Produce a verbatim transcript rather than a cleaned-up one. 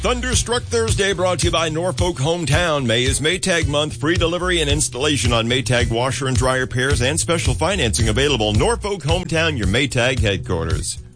Thunderstruck Thursday brought to you by Norfolk Hometown. May is Maytag month. Free delivery and installation on Maytag washer and dryer pairs and special financing available. Norfolk Hometown, your Maytag headquarters.